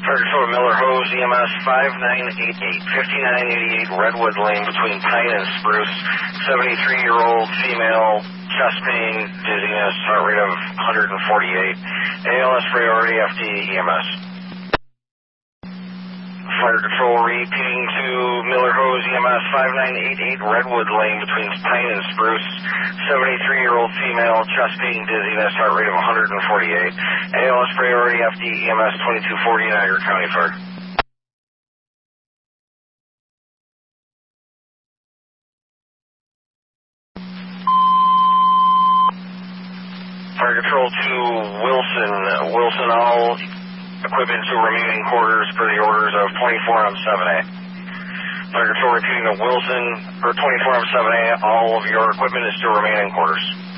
Fire Control Miller Hose, EMS 5988, 5988 Redwood Lane between Pine and Spruce. 73-year-old female, chest pain, dizziness, heart rate of 148. ALS priority, FD, EMS. Fire Control repeating to Miller Hose, EMS 5988 Redwood Lane between Pine and Spruce. 73-year-old female, chest pain, dizziness, heart rate of 148. ALS priority, FD, EMS 2240 Niagara County Fire. Fire Control to Wilson. Wilson, all equipment to remaining quarters per the orders of 24M7A. Fire Control repeating to Wilson, or 24M7A, all of your equipment is to remaining quarters.